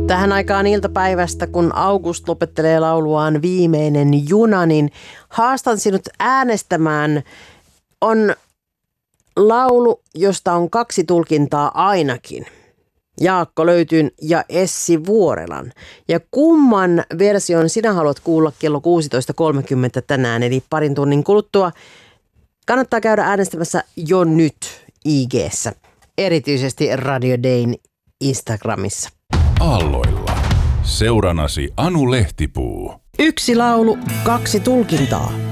Tähän aikaan iltapäivästä, kun August lopettelee lauluaan Viimeinen juna, niin haastan sinut äänestämään. On laulu, josta on 2 tulkintaa ainakin. Jaakko Löytyn ja Essi Vuorelan. Ja kumman version sinä haluat kuulla kello 16.30 tänään, eli parin tunnin kuluttua. Kannattaa käydä äänestämässä jo nyt IG:ssä, erityisesti Radio Dayn Instagramissa. Aalloilla. Seuranasi Anu Lehtipuu. 1 laulu, 2 tulkintaa.